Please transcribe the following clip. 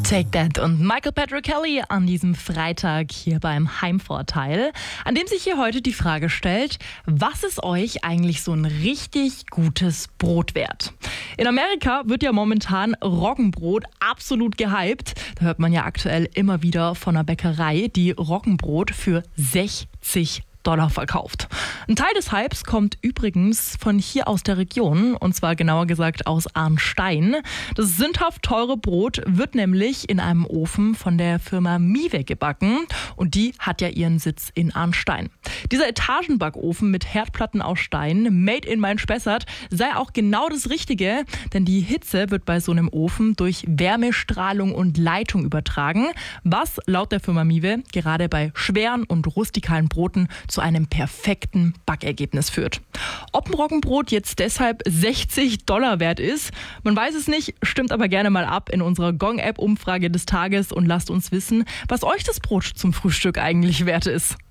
Take That und Michael Patrick Kelly an diesem Freitag hier beim Heimvorteil, an dem sich hier heute die Frage stellt, was ist euch eigentlich so ein richtig gutes Brot wert? In Amerika wird ja momentan Roggenbrot absolut gehypt. Da hört man ja aktuell immer wieder von einer Bäckerei, die Roggenbrot für $60 verkauft. Ein Teil des Hypes kommt übrigens von hier aus der Region, und zwar genauer gesagt aus Arnstein. Das sündhaft teure Brot wird nämlich in einem Ofen von der Firma Miwe gebacken, und die hat ja ihren Sitz in Arnstein. Dieser Etagenbackofen mit Herdplatten aus Stein, made in Main-Spessart, sei auch genau das Richtige, denn die Hitze wird bei so einem Ofen durch Wärmestrahlung und Leitung übertragen, was laut der Firma Miwe gerade bei schweren und rustikalen Broten zu einem perfekten Backergebnis führt. Ob ein Roggenbrot jetzt deshalb $60 wert ist, man weiß es nicht, stimmt aber gerne mal ab in unserer Gong-App-Umfrage des Tages und lasst uns wissen, was euch das Brot zum Frühstück eigentlich wert ist.